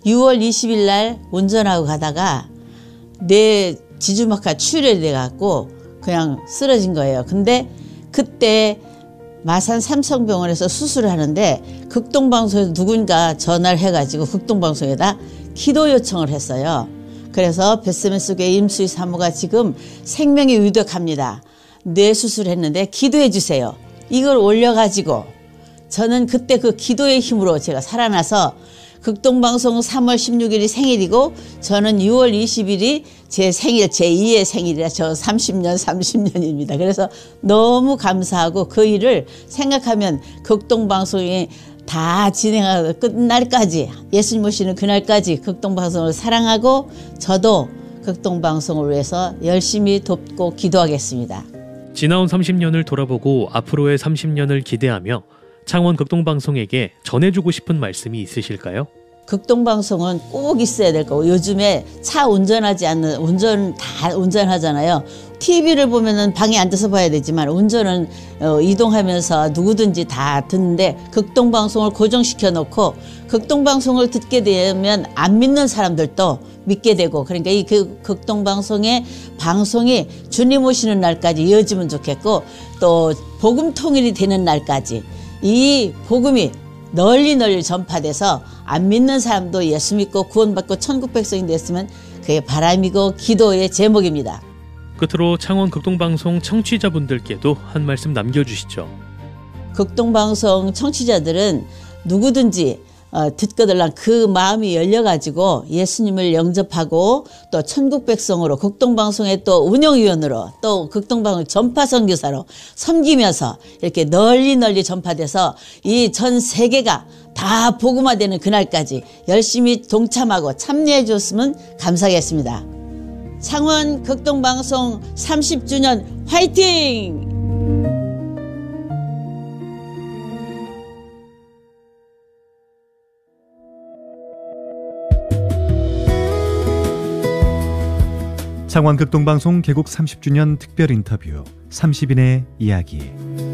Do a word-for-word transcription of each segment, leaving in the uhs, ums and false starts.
유월 이십일 날 운전하고 가다가 내 지주막하 출혈이 돼갖고 그냥 쓰러진 거예요. 근데 그때 마산 삼성병원에서 수술을 하는데 극동방송에서 누군가 전화를 해가지고 극동방송에다 기도 요청을 했어요. 그래서 베스메스 교회 임수희 사모가 지금 생명이 위독합니다. 뇌 수술했는데 기도해 주세요. 이걸 올려가지고 저는 그때 그 기도의 힘으로 제가 살아나서 극동방송 삼월 십육일이 생일이고 저는 유월 이십일이 제 생일 제이의 생일이라 저 삼십 년 삼십 년입니다. 그래서 너무 감사하고 그 일을 생각하면 극동방송이 다 진행하고 끝날까지 예수님 오시는 그날까지 극동방송을 사랑하고 저도 극동방송을 위해서 열심히 돕고 기도하겠습니다. 지나온 삼십 년을 돌아보고 앞으로의 삼십 년을 기대하며 창원 극동방송에게 전해주고 싶은 말씀이 있으실까요? 극동방송은 꼭 있어야 될 거고 요즘에 차 운전하지 않는 운전 다 운전하잖아요. 티비를 보면은 방에 앉아서 봐야 되지만 운전은 어, 이동하면서 누구든지 다 듣는데 극동방송을 고정시켜 놓고 극동방송을 듣게 되면 안 믿는 사람들도 믿게 되고 그러니까 이 그 극동방송의 방송이 주님 오시는 날까지 이어지면 좋겠고 또 복음 통일이 되는 날까지 이 복음이 널리 널리 전파돼서 안 믿는 사람도 예수 믿고 구원받고 천국 백성이 됐으면 그게 바람이고 기도의 제목입니다. 끝으로 창원 극동방송 청취자분들께도 한 말씀 남겨주시죠. 극동방송 청취자들은 누구든지 어, 듣거들랑 그 마음이 열려가지고 예수님을 영접하고 또 천국 백성으로 극동방송의 또 운영위원으로 또 극동방송 전파 선교사로 섬기면서 이렇게 널리 널리 전파돼서 이 전 세계가 다 복음화되는 그날까지 열심히 동참하고 참여해 줬으면 감사하겠습니다. 창원 극동방송 삼십 주년 화이팅! 창원 극동방송 개국 삼십 주년 특별 인터뷰 삼십인의 이야기.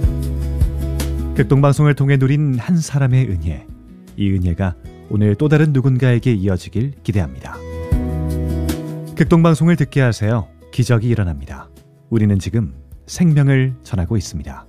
극동방송을 통해 누린 한 사람의 은혜, 이 은혜가 오늘 또 다른 누군가에게 이어지길 기대합니다. 극동방송을 듣게 하세요. 기적이 일어납니다. 우리는 지금 생명을 전하고 있습니다.